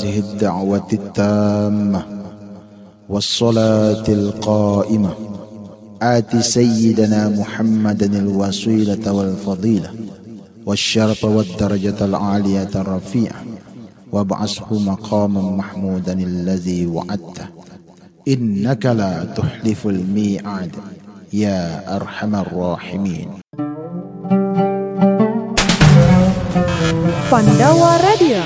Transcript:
هذه الدعوة التامة والصلاة القائمة آت سيدنا محمدا الوسيلة والفضيلة والشرف والدرجة العالية الرفيعة وابعثه مقاما محمودا الذي وعدته إنك لا تخلف الميعاد يا أرحم الراحمين. Pandawa Radio,